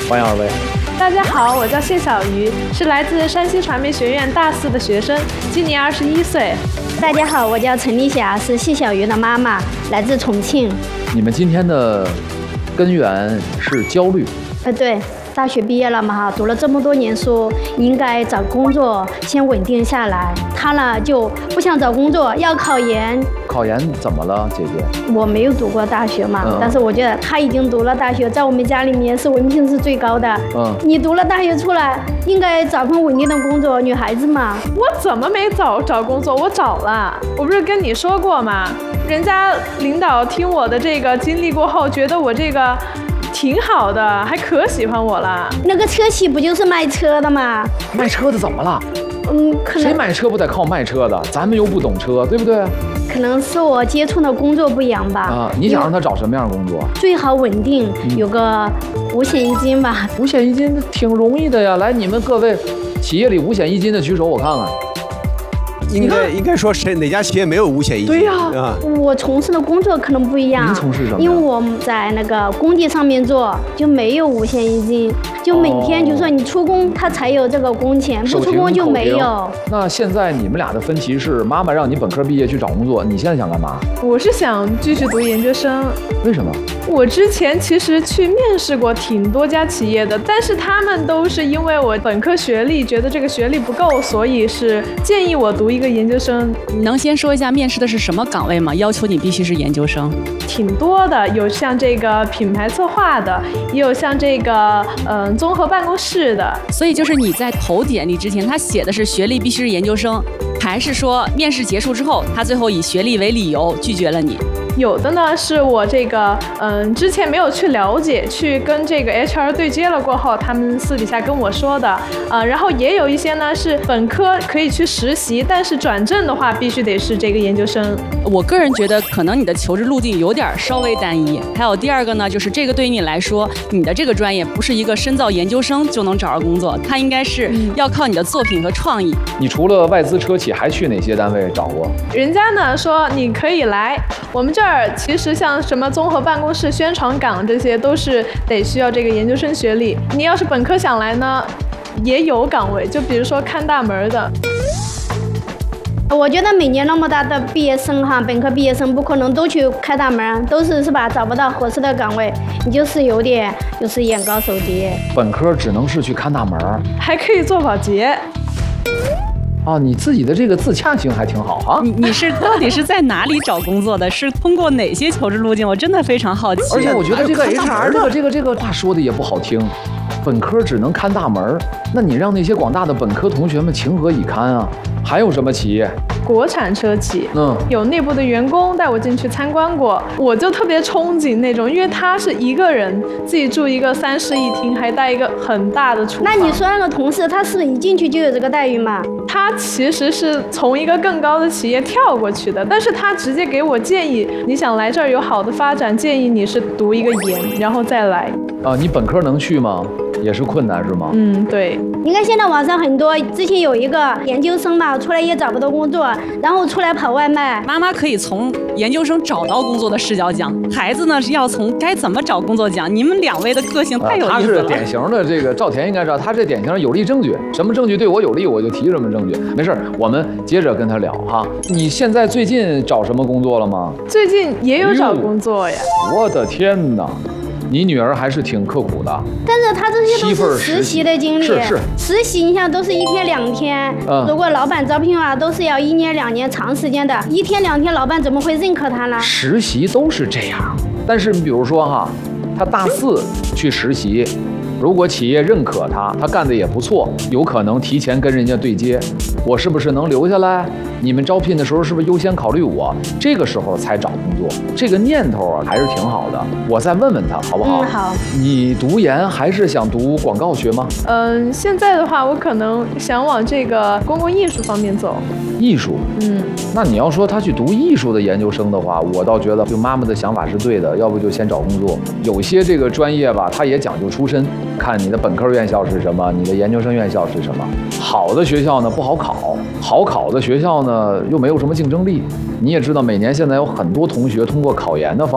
欢迎二位。 大家好，我叫谢小鱼，是来自山西传媒学院大4的学生，今年21岁。 大家好，我叫陈丽霞，是谢小鱼的妈妈，来自重庆。 你们今天的根源是焦虑？ 对。大学毕业了嘛哈，读了这么多年书，应该找工作先稳定下来。他呢就不想找工作，要考研。 考研怎么了，姐姐？ 我没有读过大学嘛，但是我觉得他已经读了大学，在我们家里面是文凭是最高的。你读了大学出来，应该找份稳定的工作，女孩子嘛。 我怎么没找工作？我找了，我不是跟你说过吗？人家领导听我的这个经历过后，觉得我这个挺好的，还可喜欢我了。 那个车企不就是卖车的吗？ 卖车的怎么了？ 可能谁买车不得靠卖车的？咱们又不懂车，对不对？ 可能是我接触的工作不一样吧。 你想让他找什么样的工作？ 最好稳定，有个五险一金吧。 五险一金挺容易的呀，来，你们各位企业里五险一金的举手，我看看。 应该说谁哪家企业没有五险一金？ 对呀， 我从事的工作可能不一样。 您从事什么？ 因为我在那个工地上面做，就没有五险一金，就每天就说你出工，他才有这个工钱，不出工就没有。 那现在你们俩的分歧是，妈妈让你本科毕业去找工作，你现在想干嘛？ 我是想继续读研究生。 为什么？ 我之前其实去面试过挺多家企业的，但是他们都是因为我本科学历觉得这个学历不够，所以是建议我读一个研究生。 你能先说一下面试的是什么岗位吗？要求你必须是研究生？ 挺多的，有像这个品牌策划的，也有像这个综合办公室的。 所以就是你在投简历之前，他写的是学历必须是研究生，还是说面试结束之后，他最后以学历为理由拒绝了你？ 有的呢是我这个之前没有去了解，去跟这个 HR 对接了过后，他们私底下跟我说的。然后也有一些呢是本科可以去实习，但是转正的话必须得是这个研究生。 我个人觉得可能你的求职路径有点稍微单一。还有第二个呢，就是这个对于你来说，你的这个专业不是一个深造研究生就能找着工作，它应该是要靠你的作品和创意。 你除了外资车企，还去哪些单位找过？ 人家呢说你可以来我们这儿。其实像什么综合办公室、宣传岗这些都是得需要这个研究生学历。你要是本科想来呢，也有岗位，就比如说看大门的。 我觉得每年那么大的毕业生哈，本科毕业生不可能都去开大门，都是吧？找不到合适的岗位，你就是有点就是眼高手低。 本科只能是去看大门， 还可以做保洁。 你自己的这个自洽性还挺好啊！ 你是到底是在哪里找工作的？是通过哪些求职路径？我真的非常好奇。 而且我觉得这个 HR 这个话说的也不好听，本科只能看大门，那你让那些广大的本科同学们情何以堪啊？还有什么企业？ 国产车企，有内部的员工带我进去参观过，我就特别憧憬那种，因为他是一个人自己住一个3室1厅，还带一个很大的厨房。 那你说那个同事，他是一进去就有这个待遇吗？ 他其实是从一个更高的企业跳过去的，但是他直接给我建议，你想来这儿有好的发展，建议你是读一个研，然后再来。 你本科能去吗？也是困难是吗？ 对。 你看现在网上很多，之前有一个研究生嘛，出来也找不到工作，然后出来跑外卖。 妈妈可以从研究生找到工作的视角讲，孩子呢是要从该怎么找工作讲。你们两位的个性太有意思了。 他是典型的这个赵田应该知道，他这典型的有力证据，什么证据对我有利，我就提什么证据。没事，我们接着跟他聊哈。你现在最近找什么工作了吗？ 最近也有找工作呀。 我的天哪！你女儿还是挺刻苦的， 但是她这些都是实习的经历， 是实习，你像都是1天2天，如果老板招聘啊，都是要1年2年长时间的，1天2天，老板怎么会认可他呢？ 实习都是这样，但是你比如说哈，他大4去实习，如果企业认可他干的也不错，有可能提前跟人家对接，我是不是能留下来？你们招聘的时候是不是优先考虑我？这个时候才找工作，这个念头还是挺好的。我再问问他好不好？ 好。 你读研还是想读广告学吗？ 现在的话，我可能想往这个公共艺术方面走。 艺术？那你要说他去读艺术的研究生的话，我倒觉得就妈妈的想法是对的，要不就先找工作。有些这个专业吧，它也讲究出身，看你的本科院校是什么，你的研究生院校是什么。好的学校呢不好考，好考的学校呢又没有什么竞争力。你也知道，每年现在有很多同学通过考研的方